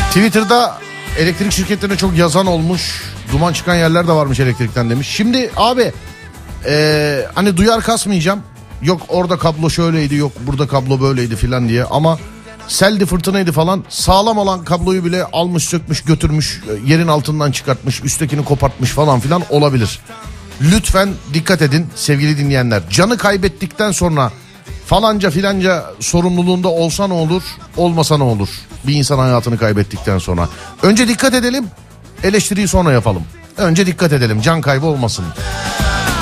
Twitter'da elektrik şirketlerine çok yazan olmuş. Duman çıkan yerler de varmış elektrikten demiş. Şimdi abi hani duyar kasmayacağım. Yok orada kablo şöyleydi, yok burada kablo böyleydi filan diye. Ama seldi, fırtınaydı falan, sağlam olan kabloyu bile almış, sökmüş, götürmüş, yerin altından çıkartmış, üsttekini kopartmış falan filan olabilir. Lütfen dikkat edin sevgili dinleyenler. Canı kaybettikten sonra falanca filanca sorumluluğunda olsa ne olur, olmasa ne olur? Bir insan hayatını kaybettikten sonra. Önce dikkat edelim, eleştiriyi sonra yapalım. Önce dikkat edelim, can kaybı olmasın.